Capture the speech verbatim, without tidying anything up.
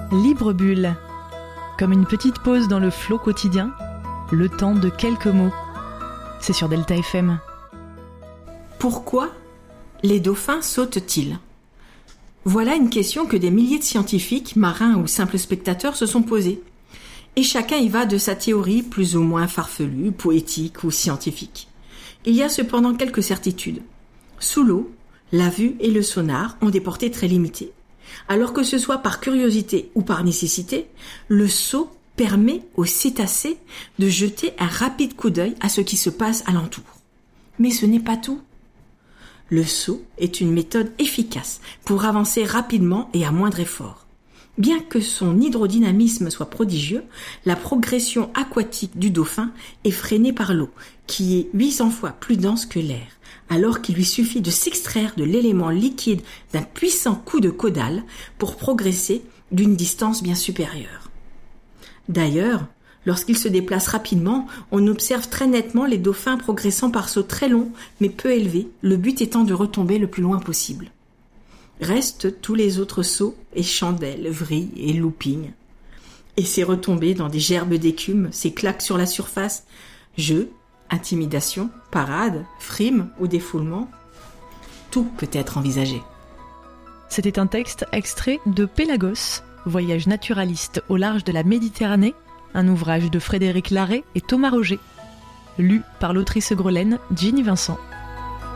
Libre bulle, comme une petite pause dans le flot quotidien, le temps de quelques mots. C'est sur Delta F M. Pourquoi les dauphins sautent-ils ? Voilà une question que des milliers de scientifiques, marins ou simples spectateurs se sont posées. Et chacun y va de sa théorie plus ou moins farfelue, poétique ou scientifique. Il y a cependant quelques certitudes. Sous l'eau, la vue et le sonar ont des portées très limitées. Alors que ce soit par curiosité ou par nécessité, le saut permet aux cétacés de jeter un rapide coup d'œil à ce qui se passe alentour. Mais ce n'est pas tout. Le saut est une méthode efficace pour avancer rapidement et à moindre effort. Bien que son hydrodynamisme soit prodigieux, la progression aquatique du dauphin est freinée par l'eau, qui est huit cents fois plus dense que l'air, alors qu'il lui suffit de s'extraire de l'élément liquide d'un puissant coup de caudale pour progresser d'une distance bien supérieure. D'ailleurs, lorsqu'il se déplace rapidement, on observe très nettement les dauphins progressant par sauts très longs mais peu élevés, le but étant de retomber le plus loin possible. Restent tous les autres sauts et chandelles, vrilles et loopings. Et ces retombées dans des gerbes d'écume, ces claques sur la surface, jeux, intimidation, parade, frime ou défoulement, tout peut être envisagé. C'était un texte extrait de Pélagos, voyage naturaliste au large de la Méditerranée, un ouvrage de Frédéric Larrey et Thomas Roger, lu par l'autrice grelaine Ginny Vincent.